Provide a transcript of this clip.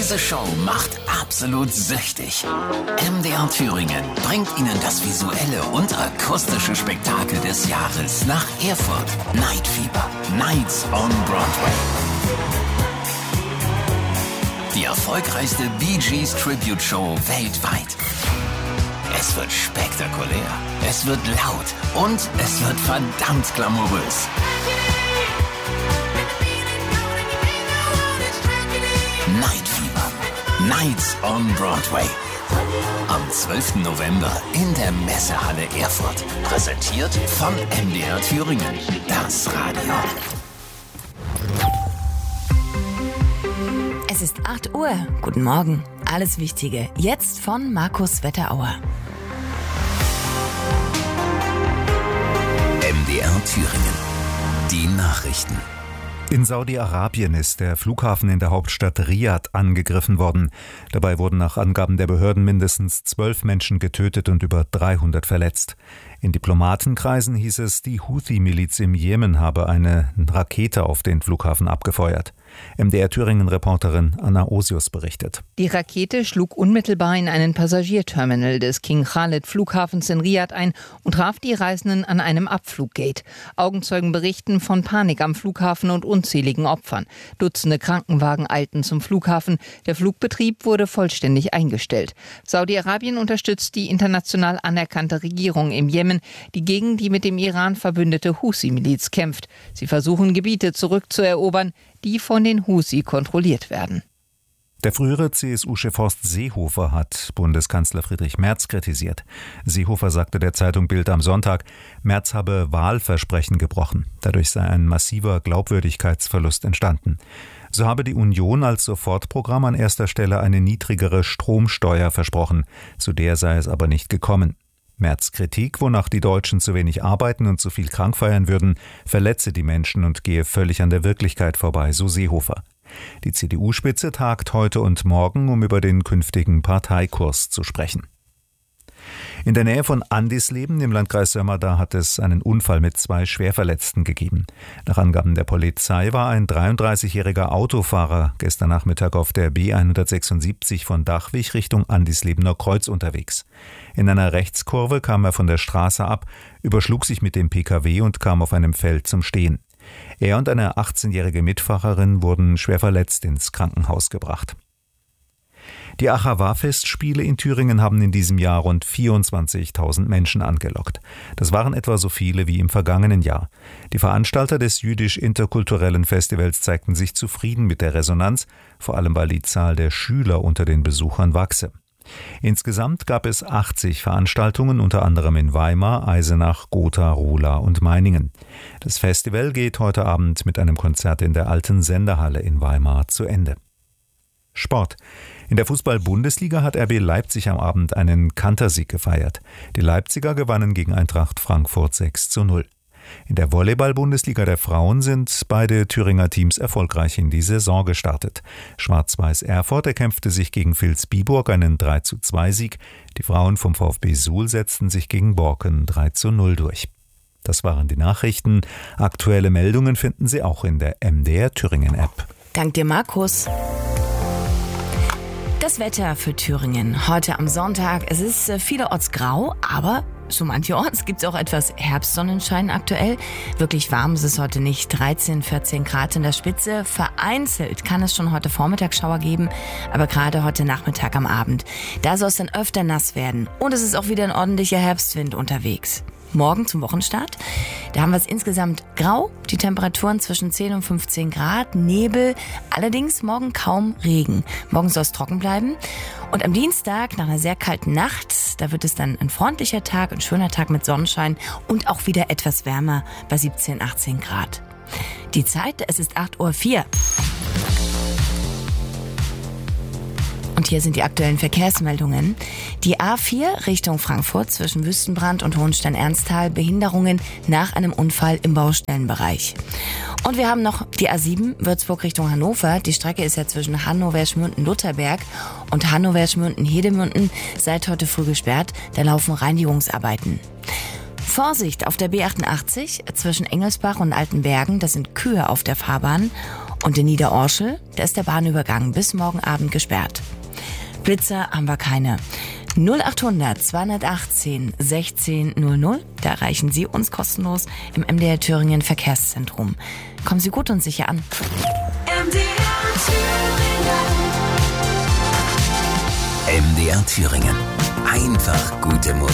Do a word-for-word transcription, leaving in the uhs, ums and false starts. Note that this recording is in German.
Diese Show macht absolut süchtig. M D R Thüringen bringt Ihnen das visuelle und akustische Spektakel des Jahres nach Erfurt. Night Fever. Nights on Broadway. Die erfolgreichste Bee Gees Tribute Show weltweit. Es wird spektakulär, es wird laut und es wird verdammt glamourös. Night Fever. Nights on Broadway. Am zwölften November in der Messehalle Erfurt. Präsentiert von M D R Thüringen. Das Radio. Es ist acht Uhr. Guten Morgen. Alles Wichtige jetzt von Markus Wetterauer. M D R Thüringen. Die Nachrichten. In Saudi-Arabien ist der Flughafen in der Hauptstadt Riad angegriffen worden. Dabei wurden nach Angaben der Behörden mindestens zwölf Menschen getötet und über dreihundert verletzt. In Diplomatenkreisen hieß es, die Houthi-Miliz im Jemen habe eine Rakete auf den Flughafen abgefeuert. M D R Thüringen-Reporterin Anna Osius berichtet. Die Rakete schlug unmittelbar in einen Passagierterminal des King Khalid Flughafens in Riad ein und traf die Reisenden an einem Abfluggate. Augenzeugen berichten von Panik am Flughafen und unzähligen Opfern. Dutzende Krankenwagen eilten zum Flughafen. Der Flugbetrieb wurde vollständig eingestellt. Saudi-Arabien unterstützt die international anerkannte Regierung im Jemen, die gegen die mit dem Iran verbündete Houthi-Miliz kämpft. Sie versuchen, Gebiete zurückzuerobern, die von den Houthi kontrolliert werden. Der frühere C S U-Chef Horst Seehofer hat Bundeskanzler Friedrich Merz kritisiert. Seehofer sagte der Zeitung Bild am Sonntag, Merz habe Wahlversprechen gebrochen. Dadurch sei ein massiver Glaubwürdigkeitsverlust entstanden. So habe die Union als Sofortprogramm an erster Stelle eine niedrigere Stromsteuer versprochen. Zu der sei es aber nicht gekommen. Merz' Kritik, wonach die Deutschen zu wenig arbeiten und zu viel krank feiern würden, verletze die Menschen und gehe völlig an der Wirklichkeit vorbei, so Seehofer. Die C D U-Spitze tagt heute und morgen, um über den künftigen Parteikurs zu sprechen. In der Nähe von Andisleben im Landkreis Sömmerda hat es einen Unfall mit zwei Schwerverletzten gegeben. Nach Angaben der Polizei war ein dreiunddreißigjähriger Autofahrer gestern Nachmittag auf der B hundertsechsundsiebzig von Dachwig Richtung Andislebener Kreuz unterwegs. In einer Rechtskurve kam er von der Straße ab, überschlug sich mit dem Pkw und kam auf einem Feld zum Stehen. Er und eine achtzehnjährige Mitfahrerin wurden schwer verletzt ins Krankenhaus gebracht. Die Achawa-Festspiele in Thüringen haben in diesem Jahr rund vierundzwanzigtausend Menschen angelockt. Das waren etwa so viele wie im vergangenen Jahr. Die Veranstalter des jüdisch-interkulturellen Festivals zeigten sich zufrieden mit der Resonanz, vor allem weil die Zahl der Schüler unter den Besuchern wachse. Insgesamt gab es achtzig Veranstaltungen, unter anderem in Weimar, Eisenach, Gotha, Rola und Meiningen. Das Festival geht heute Abend mit einem Konzert in der alten Sendehalle in Weimar zu Ende. Sport. In der Fußball-Bundesliga hat R B Leipzig am Abend einen Kantersieg gefeiert. Die Leipziger gewannen gegen Eintracht Frankfurt sechs zu null. In der Volleyball-Bundesliga der Frauen sind beide Thüringer Teams erfolgreich in die Saison gestartet. Schwarz-Weiß Erfurt erkämpfte sich gegen Vilsbiburg einen drei zu zwei Sieg. Die Frauen vom VfB Suhl setzten sich gegen Borken drei zu null durch. Das waren die Nachrichten. Aktuelle Meldungen finden Sie auch in der M D R Thüringen-App. Dank dir, Markus. Das Wetter für Thüringen heute am Sonntag. Es ist vielerorts grau, aber so mancherorts gibt es auch etwas Herbstsonnenschein aktuell. Wirklich warm ist es heute nicht. dreizehn, vierzehn Grad in der Spitze. Vereinzelt kann es schon heute Vormittag Schauer geben, aber gerade heute Nachmittag am Abend. Da soll es dann öfter nass werden. Und es ist auch wieder ein ordentlicher Herbstwind unterwegs. Morgen zum Wochenstart. Da haben wir es insgesamt grau, die Temperaturen zwischen zehn und fünfzehn Grad, Nebel, allerdings morgen kaum Regen. Morgen soll es trocken bleiben. Und am Dienstag, nach einer sehr kalten Nacht, da wird es dann ein freundlicher Tag, ein schöner Tag mit Sonnenschein und auch wieder etwas wärmer bei siebzehn, achtzehn Grad. Die Zeit, es ist acht Uhr vier. Und hier sind die aktuellen Verkehrsmeldungen. Die A vier Richtung Frankfurt zwischen Wüstenbrand und Hohenstein-Ernsthal, Behinderungen nach einem Unfall im Baustellenbereich. Und wir haben noch die A sieben Würzburg Richtung Hannover. Die Strecke ist ja zwischen Hannover-Schmürnden-Lutherberg und Hannover-Schmürnden-Hedemünden seit heute früh gesperrt. Da laufen Reinigungsarbeiten. Vorsicht auf der B achtundachtzig zwischen Engelsbach und Altenbergen. Das sind Kühe auf der Fahrbahn. Und in Niederorschel, da ist der Bahnübergang bis morgen Abend gesperrt. Blitzer haben wir keine. null achthundert zweihundertachtzehn sechzehn null null, da erreichen Sie uns kostenlos im M D R Thüringen Verkehrszentrum. Kommen Sie gut und sicher an. M D R Thüringen. M D R Thüringen. Einfach gute Musik.